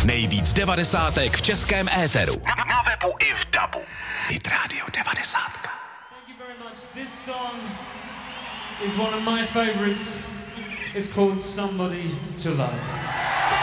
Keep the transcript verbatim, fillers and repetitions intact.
Nejvíc devadesátek v českém éteru. Na, na webu i v dabu. Hit Radio devadesát. Thank you very much. This song is one of my favorites. It's called Somebody to Love.